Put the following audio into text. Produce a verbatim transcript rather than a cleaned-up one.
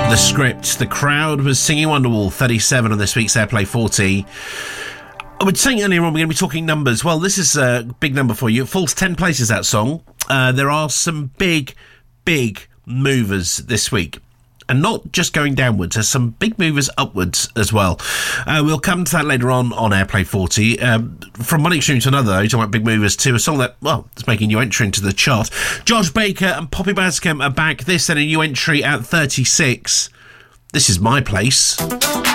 The Script. The Crowd was singing Wonderwall, thirty-seven on this week's Airplay forty. I was saying earlier on we're going to be talking numbers. Well, this is a big number for you. It falls ten places, that song. Uh, there are some big, big movers this week. And not just going downwards, there's some big movers upwards as well. Uh, we'll come to that later on on Airplay forty. Um, from one extreme to another, though, talking about big movers to a song that, well, is making a new entry into the chart. Josh Baker and Poppy Bascomb are back. This and a new entry at thirty-six. This is My Place.